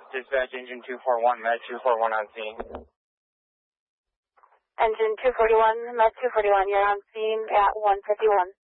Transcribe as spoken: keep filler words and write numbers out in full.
Dispatch engine two forty-one, Med two forty-one on scene. Engine two forty-one, Med two forty-one, you're on scene at one fifty-one.